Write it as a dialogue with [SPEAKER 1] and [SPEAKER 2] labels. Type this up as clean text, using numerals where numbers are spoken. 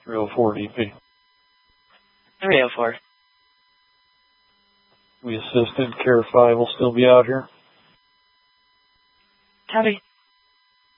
[SPEAKER 1] 304 DP.
[SPEAKER 2] 304.
[SPEAKER 1] We assisted. Care 5 will still be out here.
[SPEAKER 2] Copy.